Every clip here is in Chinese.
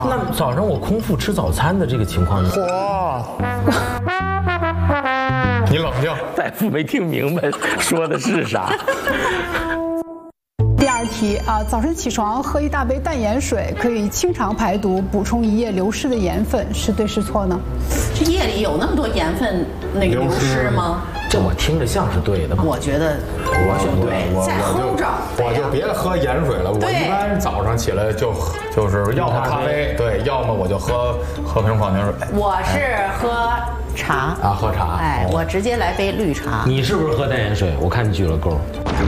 那早上我空腹吃早餐的这个情况呢？ 嚯！你冷静， 大夫没听明白说的是啥。 第二题啊，早晨起床喝一大杯淡盐水，可以清肠排毒，补充一夜流失的盐分，是对是错呢？ 这夜里有那么多盐分那个流失吗？ 这我听着像是对的吗？ 我觉得对，再齁着。 我就别喝盐水了。我一般早上起来就是要么咖啡，对，要么我就喝瓶矿泉水。 我是喝茶啊，喝茶。 哎，我直接来杯绿茶。 你是不是喝淡盐水？我看你举了勾。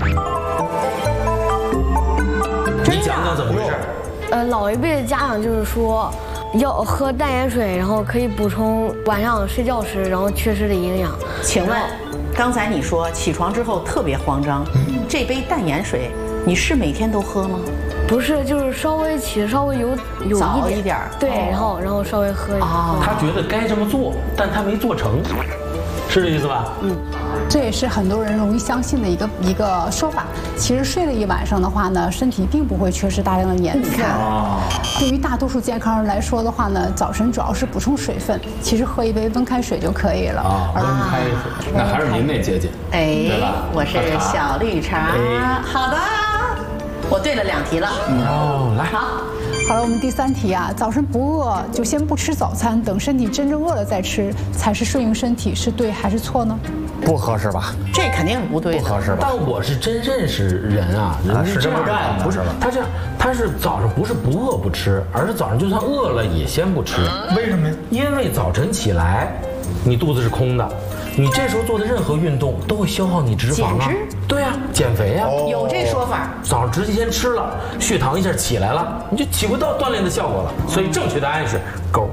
你讲讲怎么回事？ 老一辈的家长就是说，要喝淡盐水，然后可以补充晚上睡觉时然后缺失的营养。 请问，刚才你说起床之后特别慌张，这杯淡盐水你是每天都喝吗？ 不是，就是稍微有早一点， 对，然后稍微喝一点。 他觉得该这么做，但他没做成，是这意思吧？ 嗯。这也是很多人容易相信的一个说法。其实睡了一晚上的话呢，身体并不会缺失大量的盐分。对于大多数健康人来说的话呢，早晨主要是补充水分，其实喝一杯温开水就可以了。 温开水，那还是您那节俭。 哎，我是小绿茶。好的，我对了2题了。 来， 好了，我们第3题啊，早晨不饿就先不吃早餐，等身体真正饿了再吃，才是顺应身体，是对还是错呢？ 不合适吧？ 这肯定是不对的， 不合适吧？ 但我是真认识人啊，人是这么干的， 不是吧？ 他这样，他是早上不是不饿不吃，而是早上就算饿了也先不吃。 为什么呀？ 因为早晨起来，你肚子是空的，你这时候做的任何运动都会消耗你脂肪啊。对啊，减肥啊， 有这说法。 早上直接先吃了，血糖一下起来了，你就起不到锻炼的效果了。所以正确答案是勾。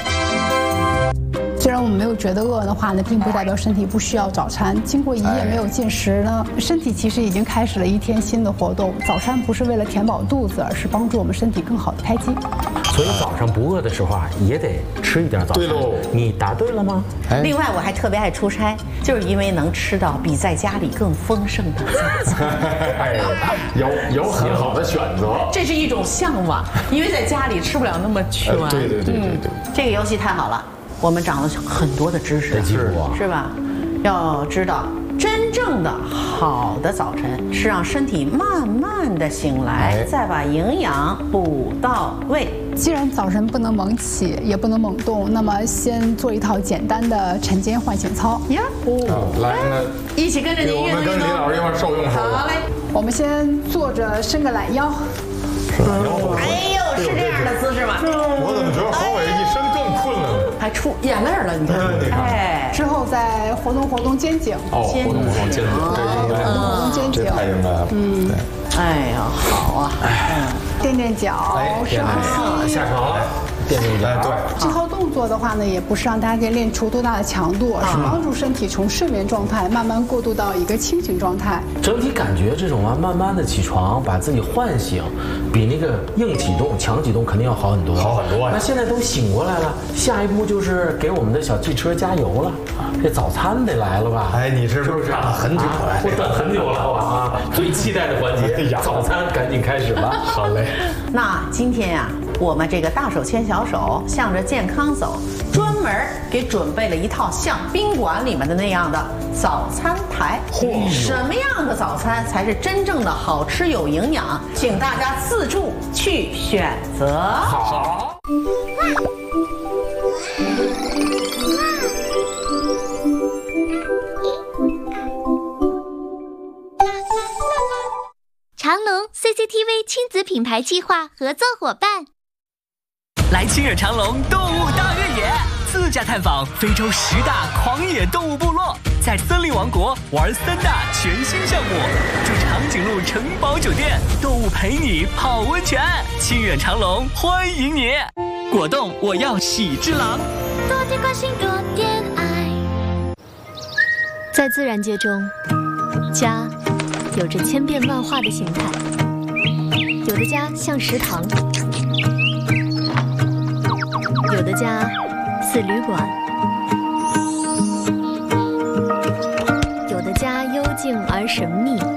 虽然我们没有觉得饿的话呢，并不代表身体不需要早餐。经过一夜没有进食呢，身体其实已经开始了一天新的活动。早餐不是为了填饱肚子，而是帮助我们身体更好的开机。 所以早上不饿的时候啊，也得吃一点早餐。对喽，你答对了吗？ 另外，我还特别爱出差，就是因为能吃到比在家里更丰盛的早餐。 有很好的选择， 这是一种向往，因为在家里吃不了那么全。 对。 这个游戏太好了。我们长了很多的知识，是吧？要知道，真正的好的早晨是让身体慢慢的醒来，再把营养补到位。 既然早晨不能猛起，也不能猛动，那么先做一套简单的晨间唤醒操呀。 来，那一起跟着您运动。 我们跟李老师一块受用。 好嘞， 我们先坐着，伸个懒腰。 哎呦，是这样的姿势吗？ 我怎么觉得郝伟一身更困了呢？ 还出眼泪了，你看。哎， 之后再活动肩颈。 活动肩颈，这应该。 肩颈， 这太应该了。对。 哎呀，好啊。 垫垫脚，深呼吸。 下床了。垫垫脚。 对。 这套动作的话呢，也不是让大家可以练出多大的强度，而是帮助身体从睡眠状态慢慢过渡到一个清醒状态。 整体感觉这种慢慢的起床，把自己唤醒，比那个硬启动、强启动肯定要好很多。 好很多呀。 那现在都醒过来了，下一步就是给我们的小汽车加油了。这早餐得来了吧？ 哎，你是不是等很久了？ 我等很久了最期待的环节，早餐赶紧开始吧。 好嘞。 那今天呀，我们这个大手牵小手，向着健康走，专门给准备了一套像宾馆里面的那样的早餐台。什么样的早餐才是真正的好吃有营养？请大家自助去选择。 好。 长隆 CCTV 亲子品牌计划合作伙伴， 来亲远长隆动物大越野，自驾探访非洲10大狂野动物部落，在森林王国玩3大全新项目，住长颈鹿城堡酒店，动物陪你泡温泉，亲远长隆欢迎你！果冻我要喜之郎， 多点关心，多点爱。在自然界中，家有着千变万化的形态，有的家像食堂，有的家似旅馆，有的家幽静而神秘，